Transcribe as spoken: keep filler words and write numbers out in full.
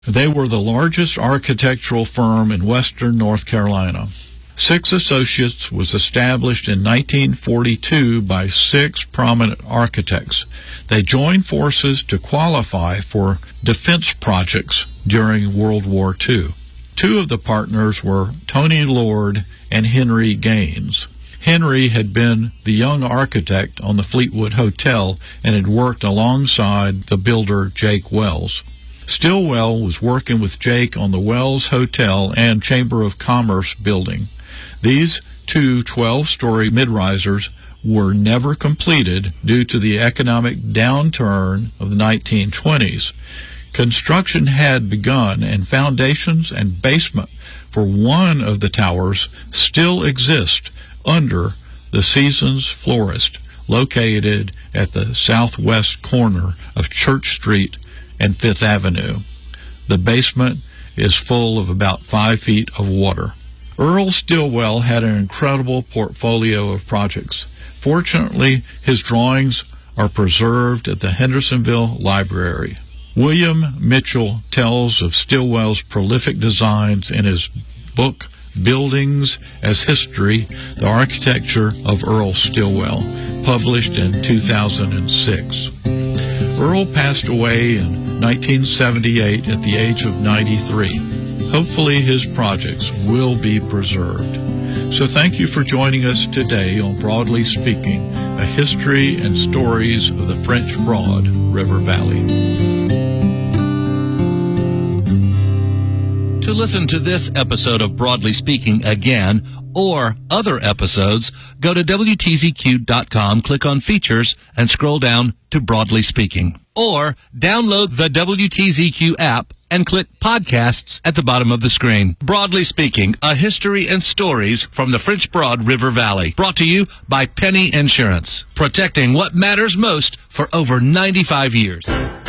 They were the largest architectural firm in western North Carolina. Six Associates was established in nineteen forty-two by six prominent architects. They joined forces to qualify for defense projects during World War Two. Two of the partners were Tony Lord and Henry Gaines. Henry had been the young architect on the Fleetwood Hotel and had worked alongside the builder Jake Wells. Stillwell was working with Jake on the Wells Hotel and Chamber of Commerce building. These two twelve-story mid-risers were never completed due to the economic downturn of the nineteen twenties. Construction had begun, and foundations and basement for one of the towers still exist under the Seasons Florist, located at the southwest corner of Church Street and Fifth Avenue. The basement is full of about five feet of water. Earl Stillwell had an incredible portfolio of projects. Fortunately, his drawings are preserved at the Hendersonville Library. William Mitchell tells of Stillwell's prolific designs in his book, Buildings as History, The Architecture of Earl Stillwell, published in two thousand six. Earl passed away in nineteen seventy-eight at the age of ninety-three. Hopefully his projects will be preserved. So thank you for joining us today on Broadly Speaking, a history and stories of the French Broad River Valley. To listen to this episode of Broadly Speaking again, or other episodes, go to W T Z Q dot com, click on Features, and scroll down to Broadly Speaking. Or download the W T Z Q app and click Podcasts at the bottom of the screen. Broadly Speaking, a history and stories from the French Broad River Valley. Brought to you by Penny Insurance, protecting what matters most for over ninety-five years.